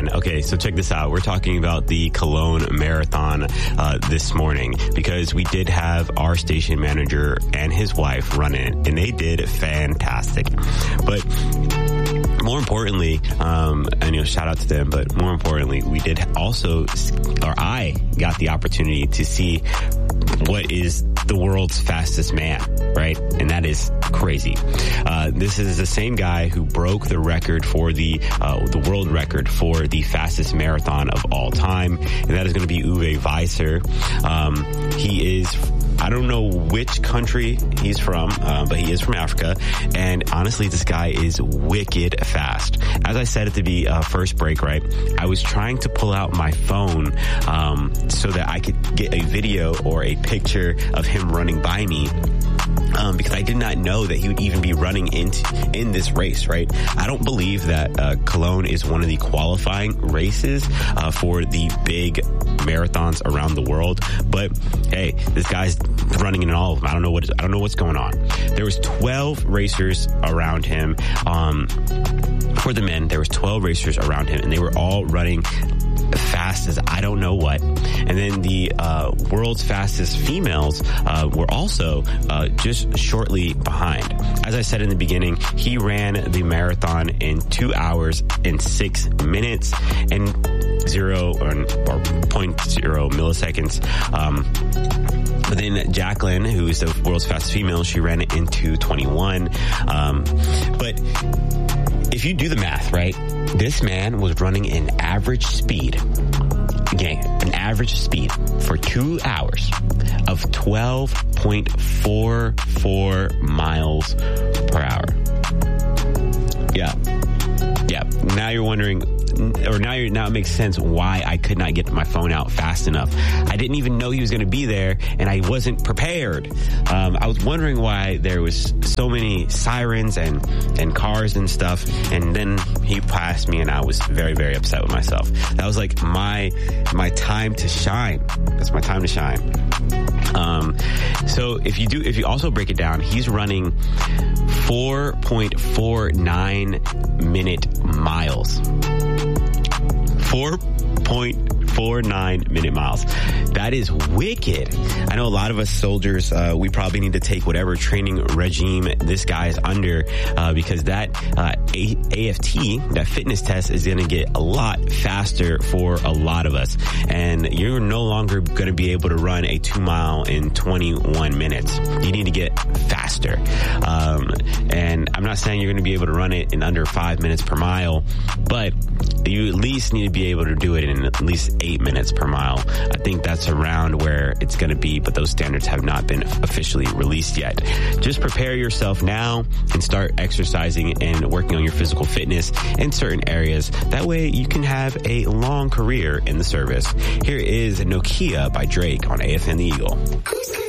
man. Okay, so check this out. We're talking about the Cologne Marathon this morning because we did have our station manager and his wife run it, and they did fantastic. But more importantly, and shout out to them, but more importantly, we did also, or I got the opportunity to see what is the world's fastest man, right? And that is crazy. This is the same guy who broke the record for the world record for the fastest marathon of all time, and that is going to be Uwe Weiser. He is, I don't know which country he's from, but he is from Africa. And honestly, this guy is wicked fast. As I said at the first break, right, I was trying to pull out my phone so that I could get a video or a picture of him running by me. Because I did not know that he would even be running in this race, right? I don't believe that Cologne is one of the qualifying races for the big marathons around the world. But hey, this guy's running in all of them. I don't know what's going on. There was 12 racers around him. For the men, there was 12 racers around him, and they were all running fast as I don't know what. And then the world's fastest females were also just shortly behind. As I said in the beginning, he ran the marathon in 2 hours and 6 minutes and 0.0 milliseconds. But then Jacqueline, who is the world's fastest female, she ran it in 2:21. But if you do the math, right, this man was running an average speed, an average speed for 2 hours of 12.44 miles per hour. Yeah. Now you're wondering, now it makes sense why I could not get my phone out fast enough. I didn't even know he was going to be there, and I wasn't prepared. I was wondering why there was so many sirens and cars and stuff, and then he passed me, and I was very, very upset with myself. That was like my time to shine. That's my time to shine. So if you also break it down, he's running 4.49 minute miles. 4.49 minute miles. That is wicked. I know a lot of us soldiers, we probably need to take whatever training regime this guy is under, because that AFT, that fitness test, is going to get a lot faster for a lot of us. And you're no longer going to be able to run a 2 mile in 21 minutes. You need to get faster. And I'm not saying you're going to be able to run it in under 5 minutes per mile, but you at least need to be able to do it in at least 8 minutes per mile. I think that's around where it's going to be, but those standards have not been officially released yet. Just prepare yourself now and start exercising and working on your physical fitness in certain areas. That way you can have a long career in the service. Here is Nokia by Drake on AFN The Eagle.